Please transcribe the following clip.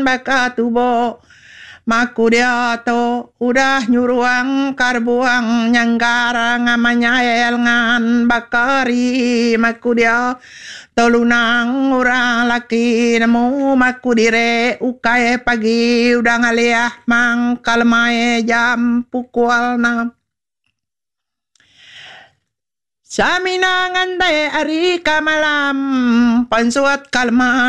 baka tubo makudia to udah nyuruang karbuang nyanggara ngamanyael ngan bakari makudia tolunang orang laki nemu makudire ukai pagi udah ngaliah mang kalmae jam pukul 6 Samina ngandai ari kamalam pansuat kalma